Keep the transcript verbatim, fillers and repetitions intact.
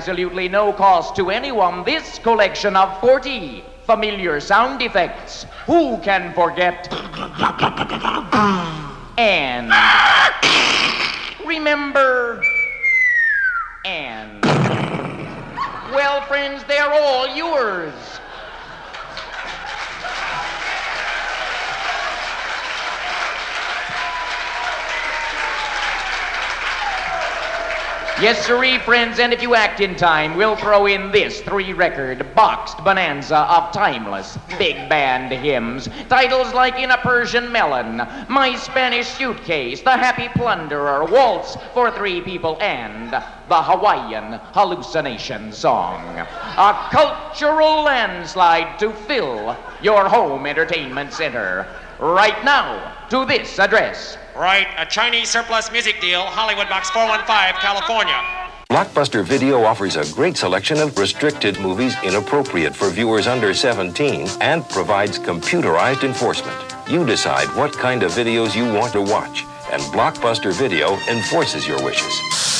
absolutely no cost to anyone this collection of forty familiar sound effects. Who can forget? And remember, and well, friends, they're all yours. Yes, sirree, friends, and if you act in time, we'll throw in this three-record boxed bonanza of timeless big band hymns. Titles like In a Persian Melon, My Spanish Suitcase, The Happy Plunderer, Waltz for Three People, and the Hawaiian Hallucination Song. A cultural landslide to fill your home entertainment center. Right now, to this address. Right, a Chinese surplus music deal, Hollywood Box four one five, California. Blockbuster Video offers a great selection of restricted movies inappropriate for viewers under seventeen and provides computerized enforcement. You decide what kind of videos you want to watch, and Blockbuster Video enforces your wishes.